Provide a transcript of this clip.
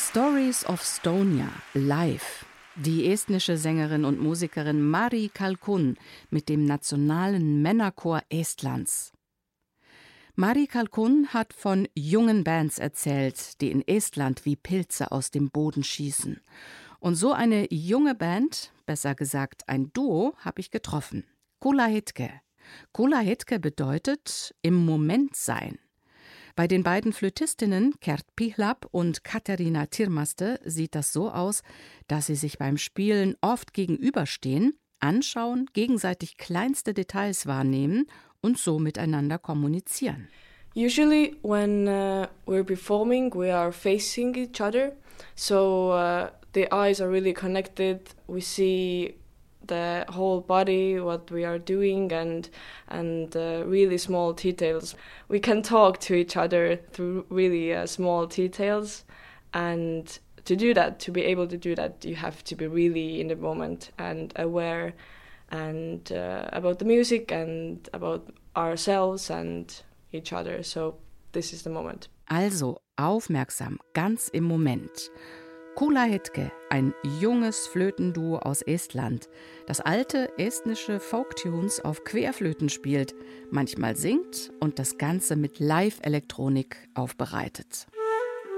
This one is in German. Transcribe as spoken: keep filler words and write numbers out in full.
Stories of Estonia live. Die estnische Sängerin und Musikerin Mari Kalkun mit dem nationalen Männerchor Estlands. Mari Kalkun hat von jungen Bands erzählt, die in Estland wie Pilze aus dem Boden schießen. Und so eine junge Band, besser gesagt ein Duo, habe ich getroffen. Kulla Hetke. Kulla Hetke bedeutet im Moment sein. Bei den beiden Flötistinnen Kert Pihlap und Katariina Tirmaste sieht das so aus, dass sie sich beim Spielen oft gegenüberstehen, anschauen, gegenseitig kleinste Details wahrnehmen und so miteinander kommunizieren. Usually when uh, we're performing, we are facing each other, so uh, the eyes are really connected. We see the whole body, what we are doing, and and uh, really small details. We can talk to each other through really uh, small details, and to do that, to be able to do that, you have to be really in the moment and aware, and uh, about the music and about ourselves and each other. So this is the moment. Also aufmerksam, ganz im Moment. Kulla Hetke, ein junges Flötenduo aus Estland, das alte estnische Folktunes auf Querflöten spielt, manchmal singt und das Ganze mit Live-Elektronik aufbereitet.